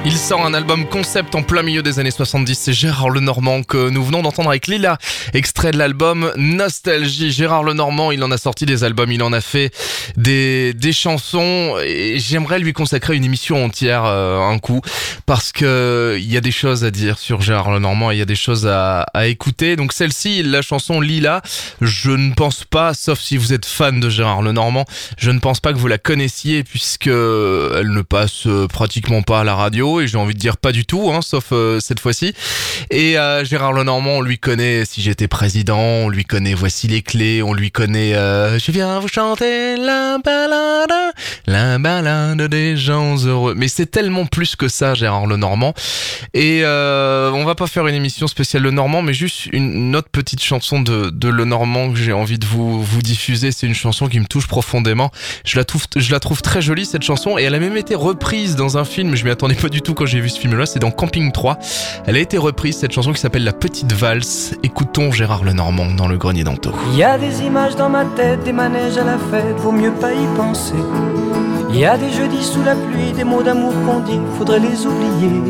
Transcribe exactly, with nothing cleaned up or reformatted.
Il sort un album concept en plein milieu des années soixante-dix, c'est Gérard Lenormand que nous venons d'entendre avec Lila, extrait de l'album Nostalgie. Gérard Lenormand, il en a sorti des albums, il en a fait des, des chansons et j'aimerais lui consacrer une émission entière euh, un coup parce que il y a des choses à dire sur Gérard Lenormand et il y a des choses à, à écouter. Donc celle-ci, la chanson Lila, je ne pense pas, sauf si vous êtes fan de Gérard Lenormand, je ne pense pas que vous la connaissiez puisque elle ne passe pratiquement pas à la radio. Et j'ai envie de dire pas du tout, hein, sauf euh, cette fois-ci. Et euh, Gérard Lenormand, on lui connaît Si j'étais président, on lui connaît Voici les clés, on lui connaît euh, Je viens vous chanter la balade, la balade des gens heureux. Mais c'est tellement plus que ça, Gérard Lenormand. Et euh, on va pas faire une émission spéciale Lenormand, mais juste une, une autre petite chanson de, de Lenormand que j'ai envie de vous, vous diffuser. C'est une chanson qui me touche profondément. Je la trouve, je la trouve très jolie cette chanson et elle a même été reprise dans un film. Je m'y attendais pas du tout quand j'ai vu ce film-là, c'est dans Camping trois. Elle a été reprise, cette chanson qui s'appelle La Petite Valse. Écoutons Gérard Lenormand dans le Grenier d'Anto. Il y a des images dans ma tête, des manèges à la fête, vaut mieux pas y penser. Il y a des jeudis sous la pluie, des mots d'amour qu'on dit, faudrait les oublier.